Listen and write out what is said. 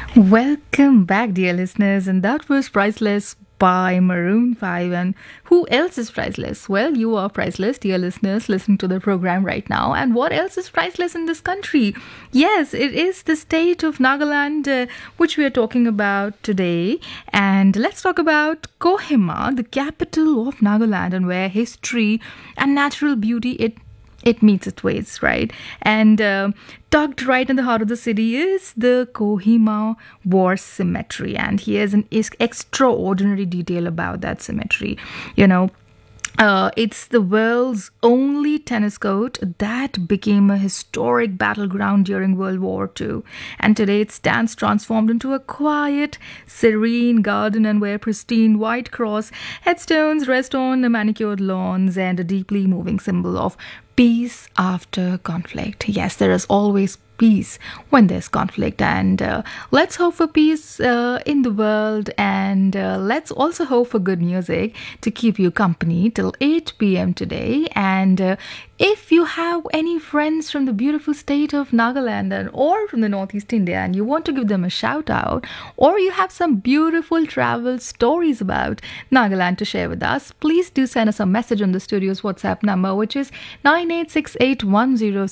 Welcome back, dear listeners, and that was Priceless by Maroon 5. And who else is priceless? Well, you are priceless, dear listeners, listening to the program right now. And what else is priceless in this country? Yes, it is the state of Nagaland, which we are talking about today. And let's talk about Kohima, the capital of Nagaland, and where history and natural beauty it meets its ways, right? And tucked right in the heart of the city is the Kohima War Cemetery. And here's an extraordinary detail about that cemetery. You know, it's the world's only tennis court that became a historic battleground during World War II. And today it stands transformed into a quiet, serene garden and where pristine white cross headstones rest on the manicured lawns and a deeply moving symbol of peace after conflict. Yes, there is always peace when there's conflict, and let's hope for peace in the world, and let's also hope for good music to keep you company till 8 p.m. today. And if you have any friends from the beautiful state of Nagaland or from the Northeast India and you want to give them a shout out, or you have some beautiful travel stories about Nagaland to share with us, please do send us a message on the studio's WhatsApp number, which is 986810